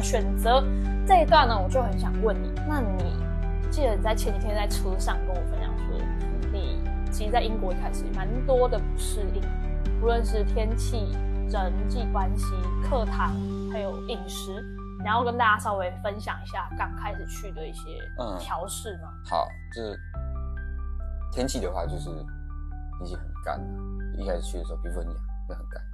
选择。这一段呢，我就很想问你，那你记得你在前几天在车上跟我分享说，你其实在英国一开始蛮多的不适应，无论是天气、人际关系、课堂，还有饮食，你要跟大家稍微分享一下刚开始去的一些调试吗？ 好，就是天气的话，就是天气很干，一开始去的时候皮肤很痒，会很干。